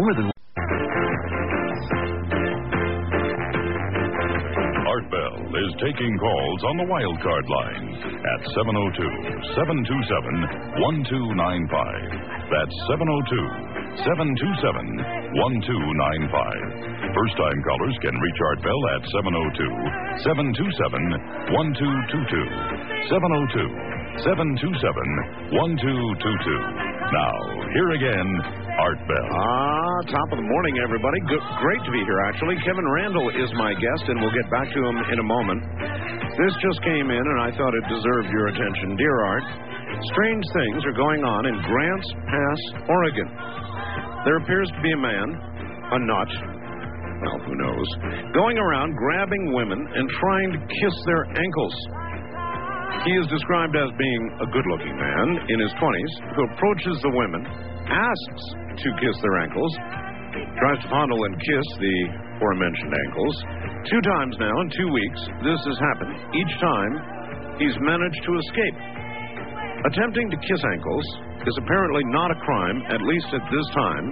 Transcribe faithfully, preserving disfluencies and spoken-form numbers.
more than... Art Bell is taking calls on the wild card line at seven oh two, seven two seven, one two nine five. That's seven oh two, seven two seven, one two nine five. First-time callers can reach Art Bell at seven oh two, seven two seven, one two two two. seven oh two, seven two seven, one two two two. Now, here again, Art Bell. Ah, top of the morning, everybody. Good, great to be here, actually. Kevin Randle is my guest, and we'll get back to him in a moment. This just came in, and I thought it deserved your attention. Dear Art, strange things are going on in Grants Pass, Oregon. There appears to be a man, a nut, well, who knows, going around grabbing women and trying to kiss their ankles. He is described as being a good-looking man in his twenties who approaches the women, asks to kiss their ankles, tries to fondle and kiss the aforementioned ankles. Two times now in two weeks, this has happened. Each time, he's managed to escape. Attempting to kiss ankles is apparently not a crime, at least at this time.